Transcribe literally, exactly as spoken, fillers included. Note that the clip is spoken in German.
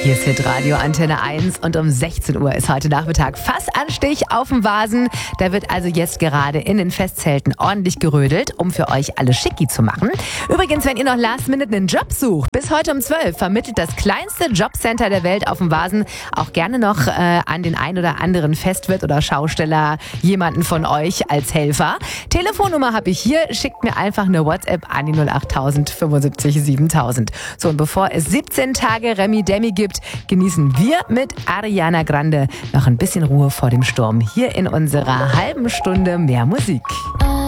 Hier ist Hitradio Antenne eins und um sechzehn Uhr ist heute Nachmittag Fassanstich auf dem Vasen. Da wird also jetzt gerade in den Festzelten ordentlich gerödelt, um für euch alle schicki zu machen. Übrigens, wenn ihr noch last minute einen Job sucht, bis heute um zwölf vermittelt das kleinste Jobcenter der Welt auf dem Vasen auch gerne noch äh, an den ein oder anderen Festwirt oder Schausteller jemanden von euch als Helfer. Telefonnummer habe ich hier, schickt mir einfach eine WhatsApp an die null acht tausend fünfundsiebzig siebentausend. So, und bevor es siebzehn Tage Remi Demi gibt, genießen wir mit Ariana Grande noch ein bisschen Ruhe vor dem Sturm hier in unserer halben Stunde mehr Musik.